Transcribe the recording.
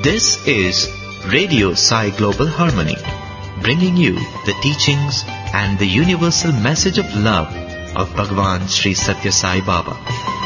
This is Radio Sai Global Harmony, bringing you the teachings and the universal message of love of Bhagwan Sri Satya Sai Baba.